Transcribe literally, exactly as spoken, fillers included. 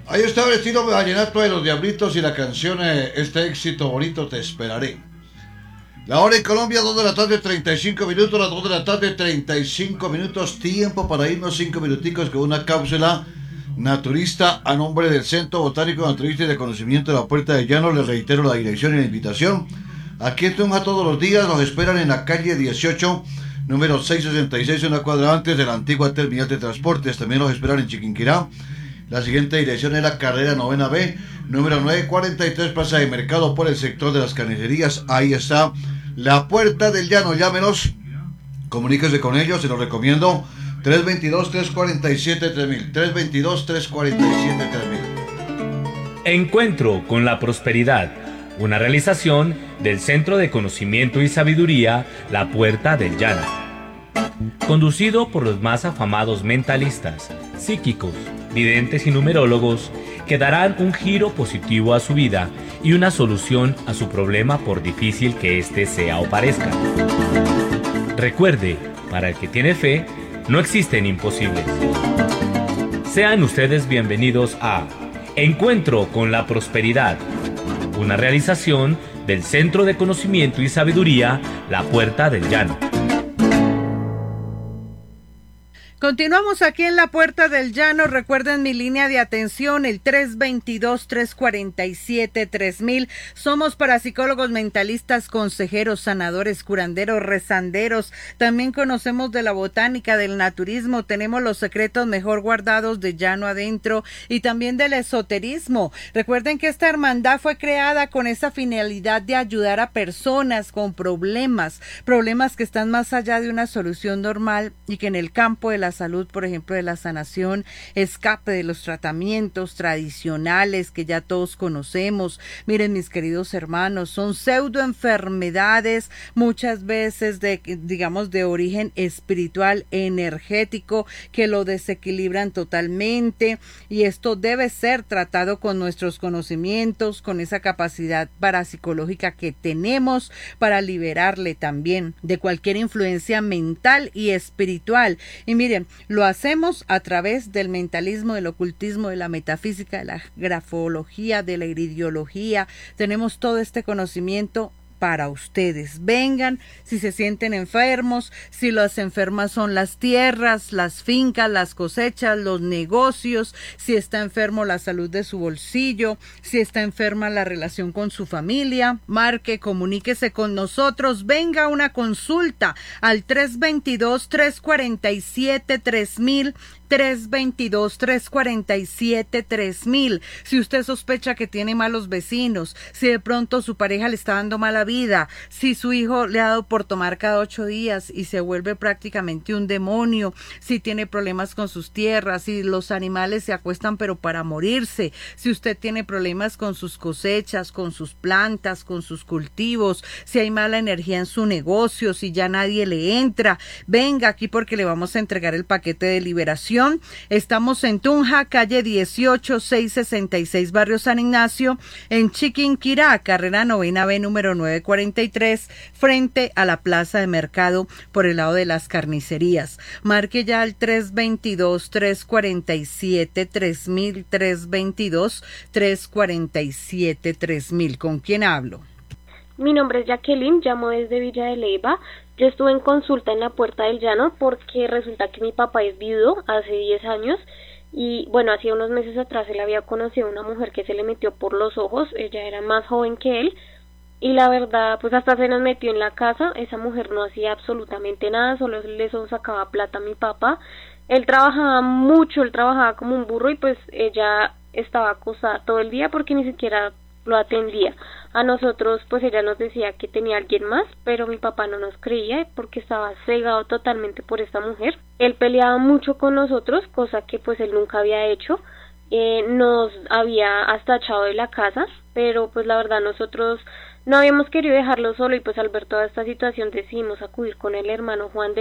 Ahí está el estilo vallenato de los Diablitos y la canción eh, Este éxito bonito te esperaré. La hora en Colombia, dos de la tarde, treinta y cinco minutos, las dos de la tarde, treinta y cinco minutos, tiempo para irnos cinco minuticos con una cápsula naturista a nombre del Centro Botánico Naturista y de Conocimiento de la Puerta de Llano. Les reitero la dirección y la invitación. Aquí en Tunja todos los días los esperan en la calle dieciocho, número seiscientos sesenta y seis, una cuadra antes de la antigua terminal de transportes. También los esperan en Chiquinquirá. La siguiente dirección es la carrera novena B, número novecientos cuarenta y tres, Plaza de Mercado, por el sector de las carnicerías. Ahí está la Puerta del Llano. Llámenos, comuníquese con ellos, se los recomiendo. tres dos dos, tres cuatro siete, tres mil, tres dos dos, tres cuatro siete, tres mil. Encuentro con la prosperidad, una realización del Centro de Conocimiento y Sabiduría, La Puerta del Llano. Conducido por los más afamados mentalistas, psíquicos, videntes y numerólogos, que darán un giro positivo a su vida y una solución a su problema, por difícil que éste sea o parezca. Recuerde, para el que tiene fe, no existen imposibles. Sean ustedes bienvenidos a Encuentro con la Prosperidad, una realización del Centro de Conocimiento y Sabiduría, La Puerta del Llano. Continuamos aquí en La Puerta del Llano. Recuerden mi línea de atención, el tres dos dos, tres cuatro siete, tres mil. Somos parapsicólogos, mentalistas, consejeros, sanadores, curanderos, rezanderos. También conocemos de la botánica, del naturismo. Tenemos los secretos mejor guardados de Llano Adentro y también del esoterismo. Recuerden que esta hermandad fue creada con esa finalidad de ayudar a personas con problemas, problemas que están más allá de una solución normal y que en el campo de la salud, por ejemplo, de la sanación, escape de los tratamientos tradicionales que ya todos conocemos. Miren, mis queridos hermanos, son pseudoenfermedades, muchas veces de, digamos, de origen espiritual, energético, que lo desequilibran totalmente, y esto debe ser tratado con nuestros conocimientos, con esa capacidad parapsicológica que tenemos para liberarle también de cualquier influencia mental y espiritual. Y miren, lo hacemos a través del mentalismo, del ocultismo, de la metafísica, de la grafología, de la iridiología. Tenemos todo este conocimiento para ustedes. Vengan si se sienten enfermos, si las enfermas son las tierras, las fincas, las cosechas, los negocios, si está enfermo la salud de su bolsillo, si está enferma la relación con su familia. Marque, comuníquese con nosotros, venga a una consulta al tres dos dos, tres cuatro siete, tres mil, tres dos dos, tres cuatro siete, tres mil. Si usted sospecha que tiene malos vecinos, si de pronto su pareja le está dando mala vida, si su hijo le ha dado por tomar cada ocho días y se vuelve prácticamente un demonio, si tiene problemas con sus tierras, si los animales se acuestan pero para morirse, si usted tiene problemas con sus cosechas, con sus plantas, con sus cultivos, si hay mala energía en su negocio, si ya nadie le entra, venga aquí porque le vamos a entregar el paquete de liberación. Estamos en Tunja, calle dieciocho, seiscientos sesenta y seis, barrio San Ignacio, en Chiquinquirá, carrera novena B, número novecientos cuarenta y tres, frente a la plaza de mercado, por el lado de las carnicerías. Marque ya al tres dos dos, tres cuatro siete, tres mil, tres dos dos, tres cuatro siete, tres mil. ¿Con quién hablo? Mi nombre es Jacqueline, llamo desde Villa de Leyva. Yo estuve en consulta en la Puerta del Llano porque resulta que mi papá es viudo hace diez años y bueno, hacía unos meses atrás él había conocido a una mujer que se le metió por los ojos. Ella era más joven que él y la verdad pues hasta se nos metió en la casa. Esa mujer no hacía absolutamente nada, solo le sacaba plata a mi papá. Él trabajaba mucho, él trabajaba como un burro y pues ella estaba acosada todo el día porque ni siquiera lo atendía. A nosotros pues ella nos decía que tenía alguien más, pero mi papá no nos creía porque estaba cegado totalmente por esta mujer. Él peleaba mucho con nosotros, cosa que pues él nunca había hecho. Eh, nos había hasta echado de la casa, pero pues la verdad nosotros no habíamos querido dejarlo solo y pues al ver toda esta situación decidimos acudir con el hermano Juan de